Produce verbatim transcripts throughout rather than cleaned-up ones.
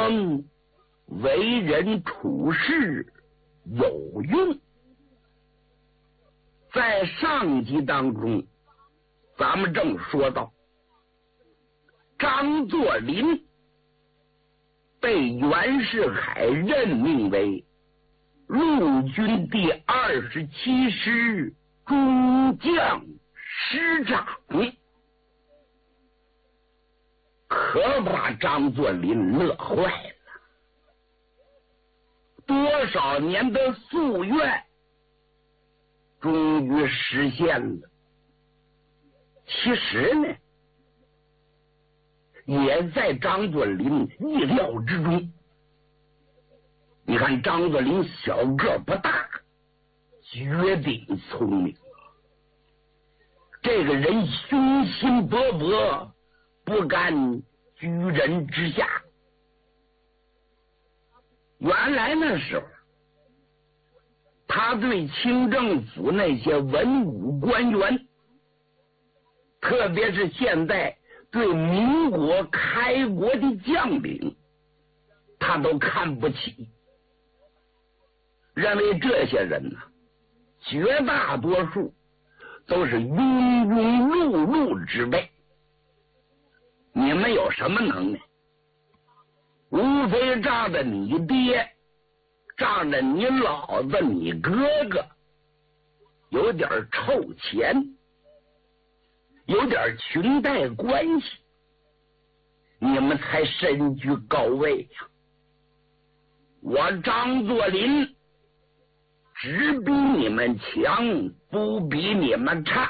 蒙，为人处事有用。在上集当中，咱们正说到张作霖被袁世凯任命为陆军第二十七师中将师长，可把张作霖乐坏了。多少年的夙愿终于实现了。其实呢，也在张作霖意料之中。你看张作霖小个不大，绝顶聪明，这个人雄心勃勃，不甘居人之下。原来那时候他对清政府那些文武官员，特别是现在对民国开国的将领，他都看不起，认为这些人呢、啊，绝大多数都是庸庸碌碌之辈，你们有什么能耐？无非仗着你爹，仗着你老子，你哥哥有点臭钱，有点裙带关系，你们才身居高位呀。我张作霖只比你们强，不比你们差。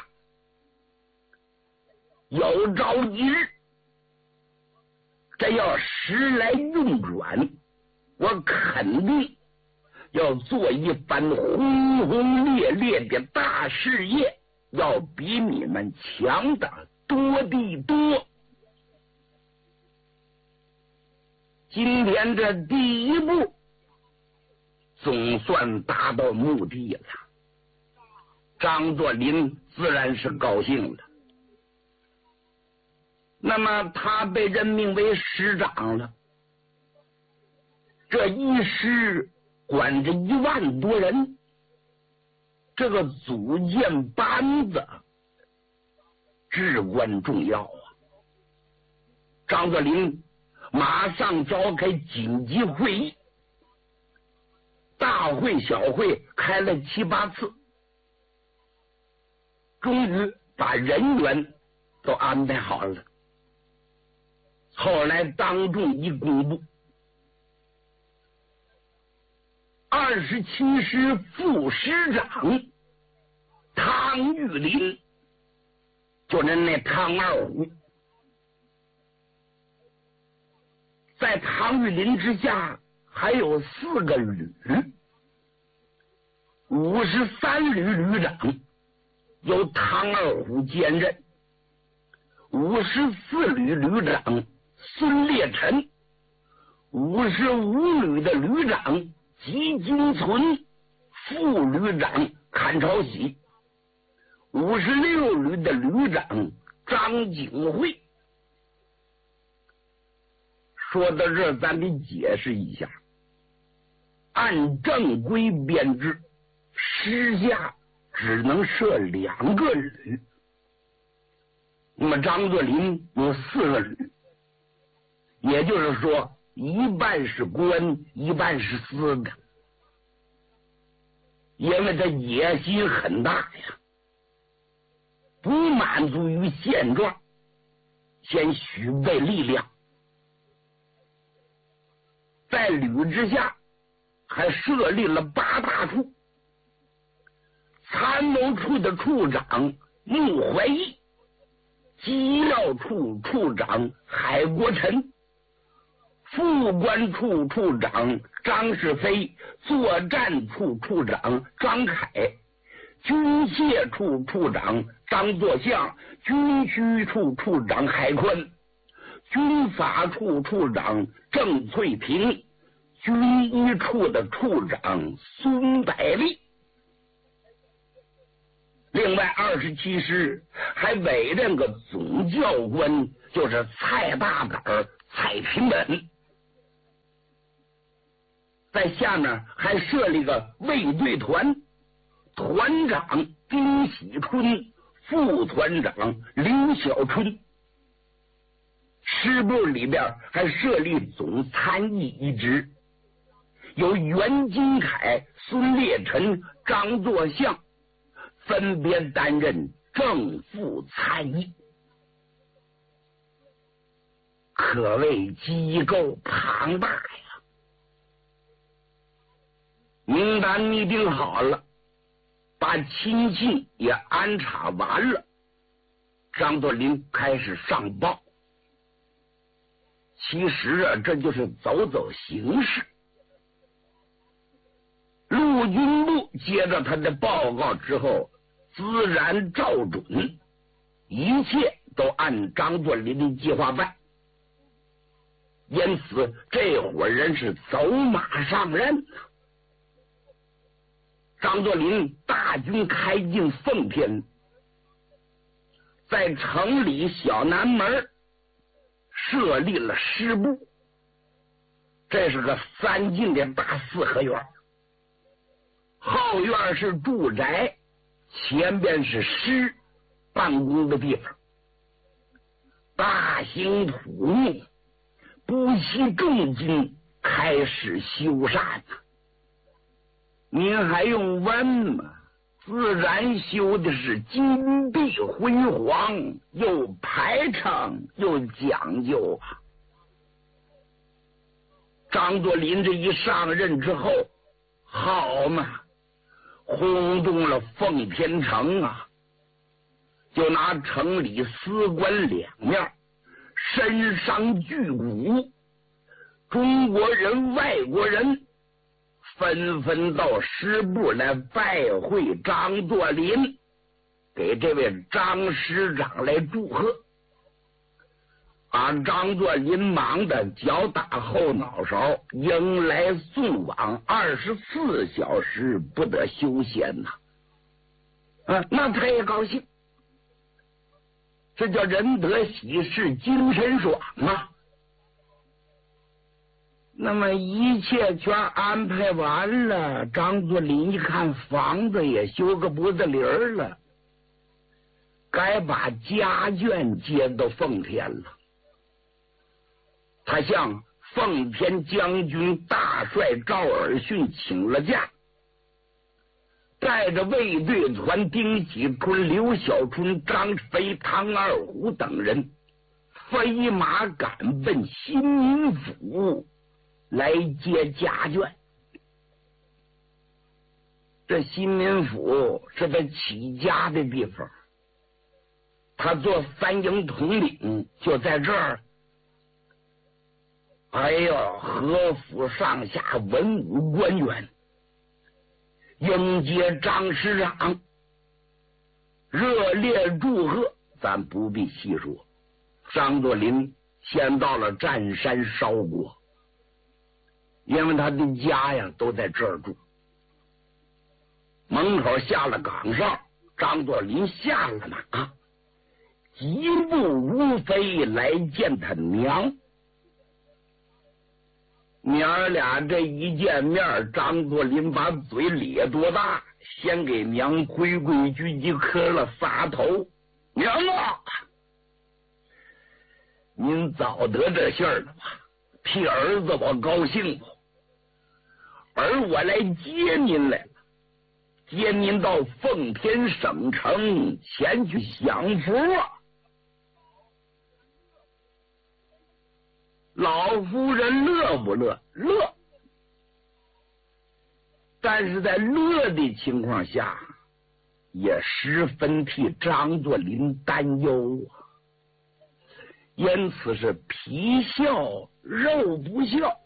有朝一日，这要时来运转，我肯定要做一番轰轰烈烈的大事业，要比你们强的多得多。今天这第一步总算达到目的了，张作霖自然是高兴了。那么他被任命为师长了，这一师管着一万多人，这个组建班子至关重要啊！张作霖马上召开紧急会议，大会小会开了七八次，终于把人员都安排好了。后来当众一公布，二十七师副师长汤玉麟，就是那汤二虎，在汤玉麟之下还有四个旅，五十三旅旅长由汤二虎兼任，五十四旅旅长孙烈臣，五十五旅的旅长吉金存，副旅长阚朝喜，五十六旅的旅长张景惠。说到这儿，咱得解释一下，按正规编制，师下只能设两个旅，那么张作霖有四个旅，也就是说一半是官，一半是私的，因为他野心很大呀，不满足于现状，先许备力量。在旅之下还设立了八大处，参谋处的处长穆怀义，机要处处长海国臣，副官处处长张世飞，作战处处长张凯，军械处处长张作相，军需处处长海宽，军法处处长郑翠萍，军医处的处长孙百利。另外二十七师还委任个总教官，就是蔡大胆、蔡平本。 在下面还设立个卫队团，团长丁喜春，副团长刘小春。师部里边还设立总参议一职，由袁金凯、孙烈臣、张作相分别担任正副参议，可谓机构庞大呀。名单拟定好了，把亲戚也安插完了，张作霖开始上报。其实啊，这就是走走形式。陆军部接到他的报告之后，自然照准，一切都按张作霖的计划办。因此，这伙人是走马上任。张作霖大军开进奉天，在城里小南门设立了师部，这是个三进的大四合院，后院是住宅，前边是师办公的地方，大兴土木，不惜重金开始修缮。您还用问吗？自然修的是金碧辉煌，又排场又讲究啊。张作霖这一上任之后，好嘛，轰动了奉天城啊！就拿城里司官两面，身伤巨贾，中国人、外国人纷纷到师部来拜会张作霖，给这位张师长来祝贺，把张作霖忙得脚打后脑勺，迎来送往，二十四小时不得休闲呐！啊，那他也高兴，这叫人得喜事精神爽啊！那么一切全安排完了，张作霖一看房子也修个不得灵儿了，该把家眷接到奉天了。他向奉天将军大帅赵尔巽请了假，带着卫队团丁喜春、刘小春、张飞、唐二虎等人飞马赶奔新民府来接家眷。这新民府是他起家的地方，他做三营统领就在这儿。哎呦，何府上下文武官员迎接张师长，热烈祝贺，咱不必细说。张作霖先到了占山烧锅，因为他的家呀都在这儿住。门口下了岗哨，张作霖下了马，疾步如飞来见他娘。娘儿俩这一见面，张作霖把嘴咧多大，先给娘规规矩矩磕了仨头。娘啊，您早得这信儿了吧？替儿子我高兴不？而我来接您来了，接您到奉天省城前去享福啊！老夫人乐不乐？乐。但是在乐的情况下，也十分替张作霖担忧啊，因此是皮笑肉不笑。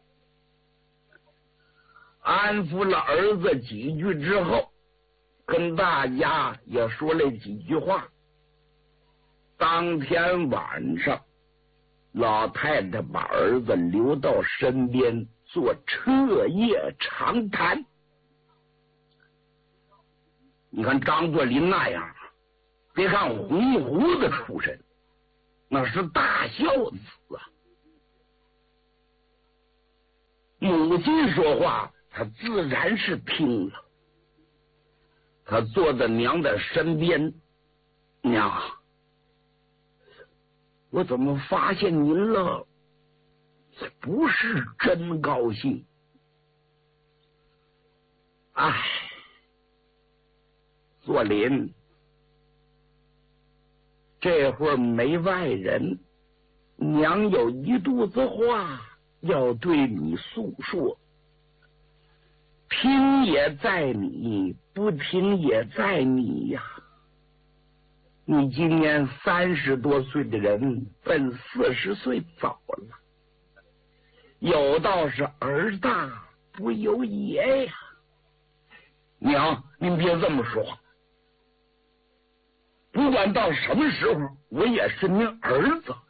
安抚了儿子几句之后，跟大家也说了几句话。当天晚上，老太太把儿子留到身边做彻夜长谈。你看张作霖那样，别看红胡子出身，那是大孝子啊。母亲说话他自然是听了。他坐在娘的身边，娘，我怎么发现您了？不是真高兴。唉，左邻，这会儿没外人，娘有一肚子话要对你诉说，听也在你，不听也在你呀。你今年三十多岁的人，奔四十岁早了，有道是儿大不由爷呀。娘，您别这么说话，不管到什么时候，我也是您儿子。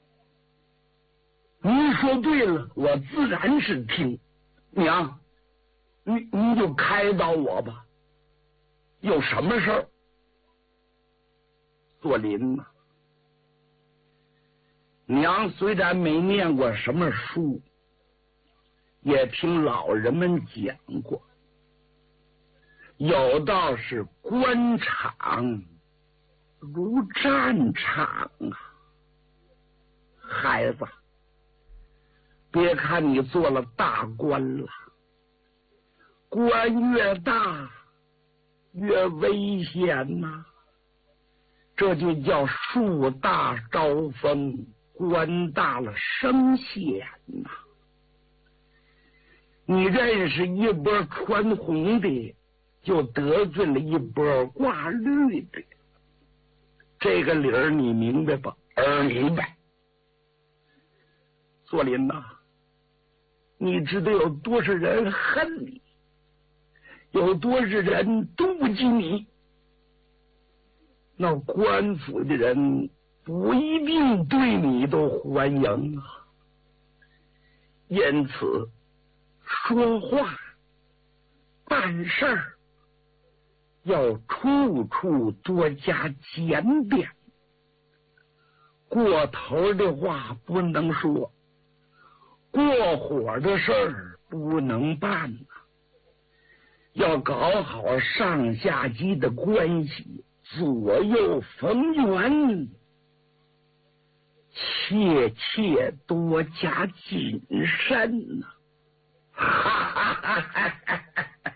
您说对了，我自然是听。娘，你你就开导我吧，有什么事儿？左邻呐，娘虽然没念过什么书，也听老人们讲过，有道是官场如战场啊。孩子，别看你做了大官了，官越大越危险呐、啊，这就叫树大招风，官大了生险呐、啊。你认识一波穿红的，就得罪了一波挂绿的，这个理儿你明白吧？儿明白。左邻呐，你知道有多少人恨你，有多少人妒忌你？那官府的人不一定对你都欢迎啊。因此说话办事儿要处处多加检点，过头的话不能说，过火的事儿不能办啊。要搞好上下级的关系，左右逢源，切切多加谨慎呐、啊！哈哈哈哈哈！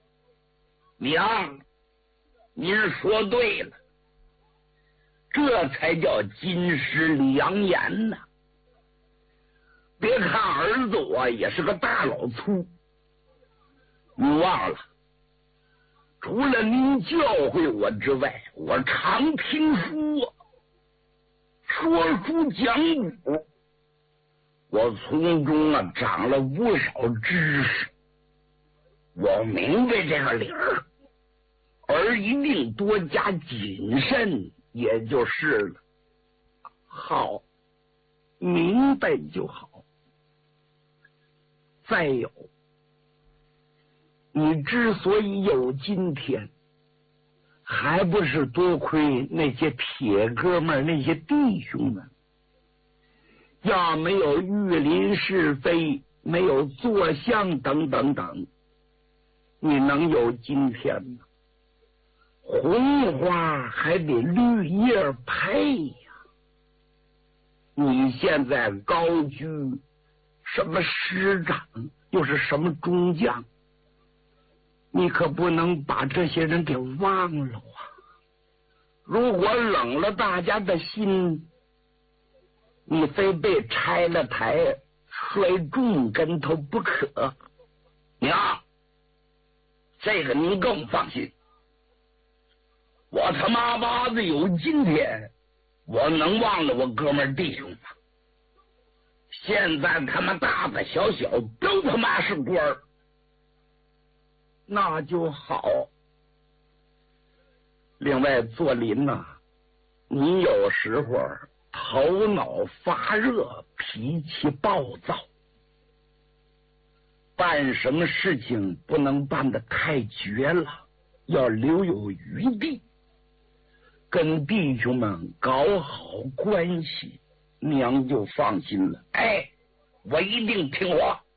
娘，您说对了，这才叫金石良言呐、啊！别看儿子我也是个大老粗，你忘了，除了您教诲我之外，我常听书啊，说书讲古，我从中啊长了不少知识，我明白这个理儿，而一定多加谨慎，也就是了。好，明白就好。再有，你之所以有今天，还不是多亏那些铁哥们儿、那些弟兄们。要没有御临是非，没有坐相等等等，你能有今天吗？红花还得绿叶配呀。你现在高居什么师长，又是什么中将，你可不能把这些人给忘了啊！如果冷了大家的心，你非被拆了台摔重跟头不可。娘，这个你更放心，我他妈妈的有今天，我能忘了我哥们弟兄吗？现在他们大大小小都他妈是官儿，那就好。另外，左邻呐、啊，你有时候头脑发热，脾气暴躁，办什么事情不能办得太绝了，要留有余地，跟弟兄们搞好关系，娘就放心了。哎，我一定听话。